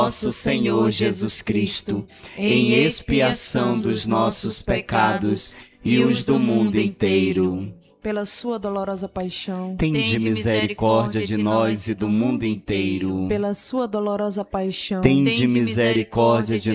nosso Senhor Jesus Cristo, em expiação dos nossos pecados e os do mundo inteiro. Pela sua dolorosa paixão, tende misericórdia de nós e do mundo inteiro. pela sua dolorosa paixão, Tende misericórdia de